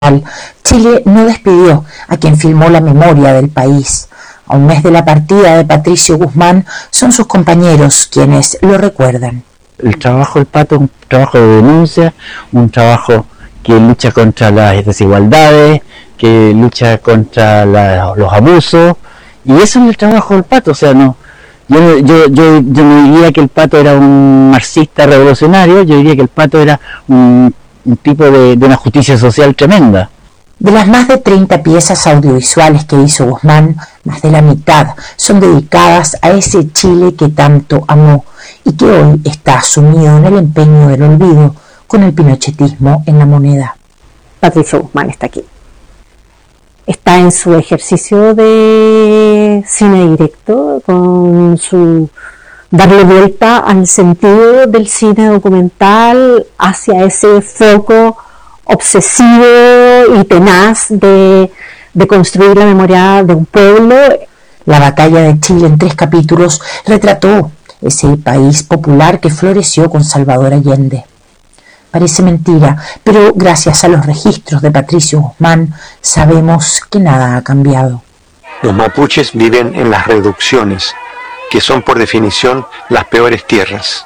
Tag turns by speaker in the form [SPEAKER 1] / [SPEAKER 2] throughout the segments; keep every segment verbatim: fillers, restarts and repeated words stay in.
[SPEAKER 1] Chile no despidió a quien filmó la memoria del país. A un mes de la partida de Patricio Guzmán, son sus compañeros quienes lo recuerdan.
[SPEAKER 2] El trabajo del Pato es un trabajo de denuncia, un trabajo que lucha contra las desigualdades, que lucha contra la, los abusos, y eso es el trabajo del Pato. O sea, no, yo, yo, yo, yo no diría que el Pato era un marxista revolucionario, yo diría que el Pato era un, un tipo de, de una justicia social tremenda.
[SPEAKER 1] De las más de treinta piezas audiovisuales que hizo Guzmán, más de la mitad son dedicadas a ese Chile que tanto amó y que hoy está sumido en el empeño del olvido, con el pinochetismo en la moneda.
[SPEAKER 3] Patricio Guzmán está aquí. Está en su ejercicio de cine directo, con su darle vuelta al sentido del cine documental hacia ese foco obsesivo y tenaz de, de construir la memoria de un pueblo.
[SPEAKER 1] La batalla de Chile en tres capítulos retrató ese país popular que floreció con Salvador Allende. Parece mentira, pero gracias a los registros de Patricio Guzmán sabemos que nada ha cambiado.
[SPEAKER 4] Los mapuches viven en las reducciones, que son por definición las peores tierras.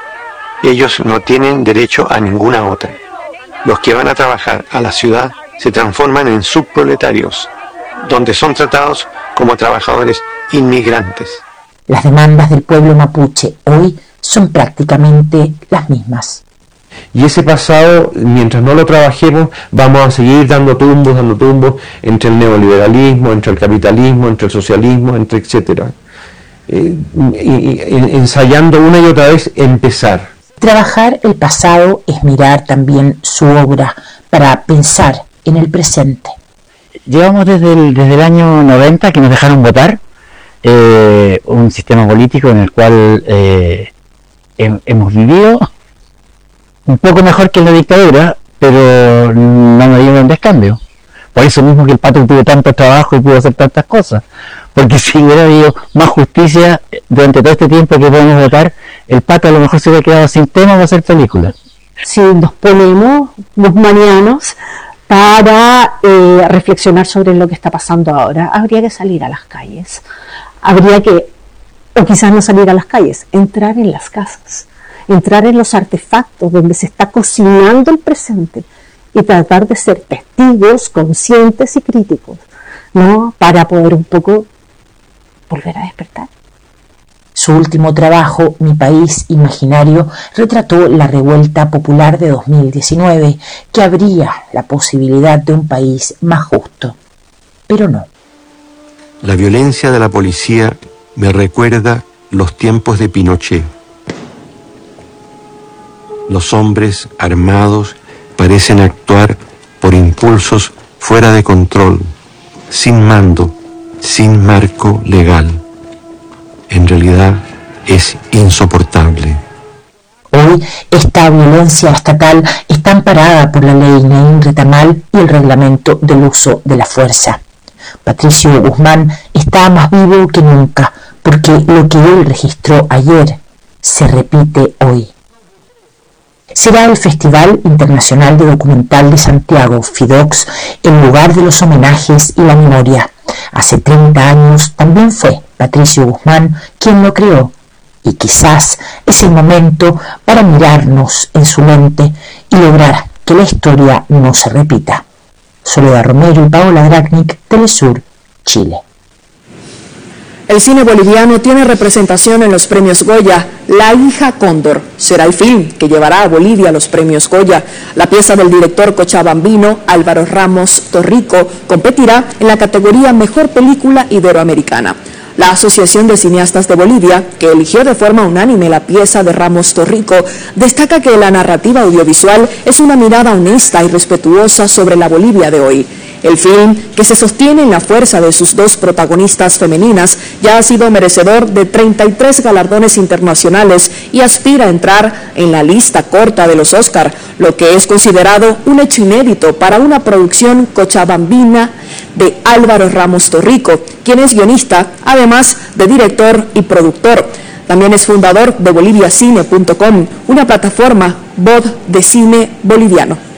[SPEAKER 4] Ellos no tienen derecho a ninguna otra. Los que van a trabajar a la ciudad se transforman en subproletarios, donde son tratados como trabajadores inmigrantes.
[SPEAKER 1] Las demandas del pueblo mapuche hoy son prácticamente las mismas.
[SPEAKER 5] Y ese pasado, mientras no lo trabajemos, vamos a seguir dando tumbos, dando tumbos entre el neoliberalismo, entre el capitalismo, entre el socialismo, entre etcétera. Eh, y, y, ensayando una y otra vez empezar.
[SPEAKER 1] Trabajar el pasado es mirar también su obra para pensar en el presente.
[SPEAKER 2] Llevamos desde el, desde el año noventa que nos dejaron votar, eh, un sistema político en el cual eh, he, hemos vivido un poco mejor que en la dictadura, pero no me dieron descambio. Por eso mismo que el Pato tuvo tanto trabajo y pudo hacer tantas cosas, porque si hubiera habido más justicia durante todo este tiempo que podemos votar, el Pato a lo mejor se hubiera quedado sin tema para hacer películas.
[SPEAKER 3] Si nos ponemos guzmanianos para eh, reflexionar sobre lo que está pasando ahora, habría que salir a las calles, habría que, o quizás no salir a las calles, entrar en las casas, entrar en los artefactos donde se está cocinando el presente y tratar de ser testigos, conscientes y críticos, ¿no? Para poder un poco volver a despertar.
[SPEAKER 1] Su último trabajo, Mi País Imaginario, retrató la revuelta popular de dos mil diecinueve, que abría la posibilidad de un país más justo. Pero no.
[SPEAKER 4] La violencia de la policía me recuerda los tiempos de Pinochet. Los hombres armados parecen actuar por impulsos fuera de control, sin mando, sin marco legal. En realidad es insoportable.
[SPEAKER 1] Hoy esta violencia estatal está amparada por la ley Naín Retamal y el reglamento del uso de la fuerza. Patricio Guzmán está más vivo que nunca, porque lo que él registró ayer se repite hoy. Será el Festival Internacional de Documental de Santiago, FIDOX, el lugar de los homenajes y la memoria. Hace treinta años también fue Patricio Guzmán quien lo creó, y quizás es el momento para mirarnos en su mente y lograr que la historia no se repita. Soledad Romero y Paola Dragnik, Telesur, Chile.
[SPEAKER 6] El cine boliviano tiene representación en los premios Goya. La hija Cóndor será el film que llevará a Bolivia a los premios Goya. La pieza del director cochabambino Álvaro Ramos Torrico competirá en la categoría Mejor Película Iberoamericana. La Asociación de Cineastas de Bolivia, que eligió de forma unánime la pieza de Ramos Torrico, destaca que la narrativa audiovisual es una mirada honesta y respetuosa sobre la Bolivia de hoy. El film, que se sostiene en la fuerza de sus dos protagonistas femeninas, ya ha sido merecedor de treinta y tres galardones internacionales y aspira a entrar en la lista corta de los Oscar, lo que es considerado un hecho inédito para una producción cochabambina de Álvaro Ramos Torrico, quien es guionista, además de director y productor. También es fundador de boliviacine punto com, una plataforma voz de cine boliviano.